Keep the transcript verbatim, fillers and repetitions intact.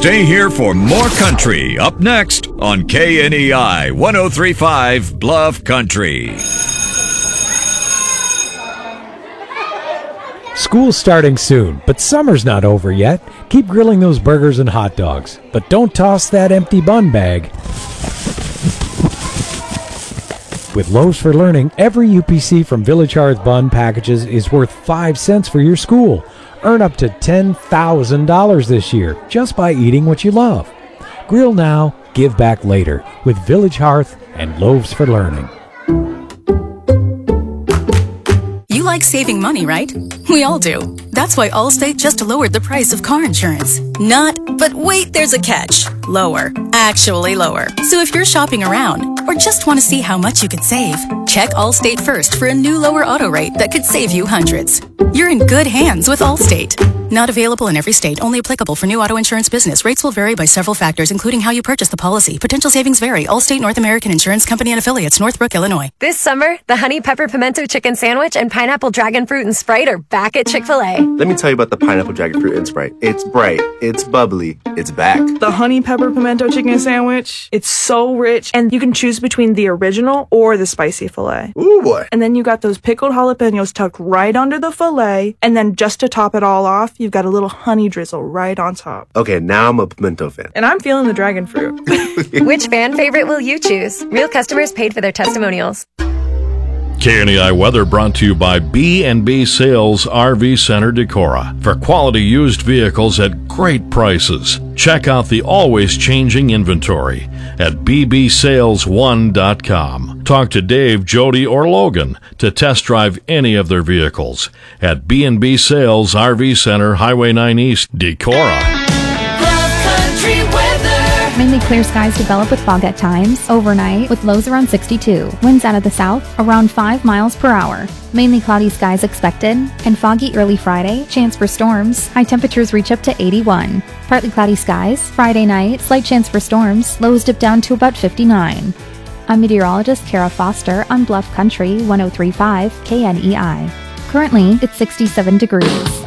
Stay here for more country up next on K N E I one oh three point five Bluff Country. School's starting soon, but summer's not over yet. Keep grilling those burgers and hot dogs, but don't toss that empty bun bag. With Loaves for Learning, every U P C from Village Hearth Bun packages is worth five cents for your school. Earn up to ten thousand dollars this year just by eating what you love. Grill now, give back later with Village Hearth and Loaves for Learning. You like saving money, right? We all do. That's why Allstate just lowered the price of car insurance. Not, but wait, there's a catch. Lower. Actually lower. So if you're shopping around or just want to see how much you could save, check Allstate first for a new lower auto rate that could save you hundreds. You're in good hands with Allstate. Not available in every state, only applicable for new auto insurance business. Rates will vary by several factors, including how you purchase the policy. Potential savings vary. Allstate North American Insurance Company and Affiliates, Northbrook, Illinois. This summer, the Honey Pepper Pimento Chicken Sandwich and Pineapple Dragon Fruit and Sprite are back at Chick-fil-A. Let me tell you about the Pineapple Dragon Fruit and Sprite. It's bright, it's bubbly, it's back. The Honey Pepper Pimento Chicken Sandwich, it's so rich, and you can choose between the original or the spicy filet. Ooh, boy. And then you got those pickled jalapenos tucked right under the filet, and then just to top it all off, you've got a little honey drizzle right on top. Okay, now I'm a pimento fan. And I'm feeling the dragon fruit. Which fan favorite will you choose? Real customers paid for their testimonials. K N E I weather brought to you by B and B Sales R V Center Decorah. For quality used vehicles at great prices, check out the always changing inventory at b b sales one dot com. Talk to Dave, Jody, or Logan to test drive any of their vehicles at B and B Sales R V Center, Highway nine East, Decorah. Mainly clear skies develop with fog at times, overnight, with lows around sixty-two. Winds out of the south, around five miles per hour. Mainly cloudy skies expected, and foggy early Friday, chance for storms. High temperatures reach up to eighty-one. Partly cloudy skies, Friday night, slight chance for storms, lows dip down to about fifty-nine. I'm meteorologist Kara Foster on Bluff Country one oh three point five K N E I. Currently, it's sixty-seven degrees.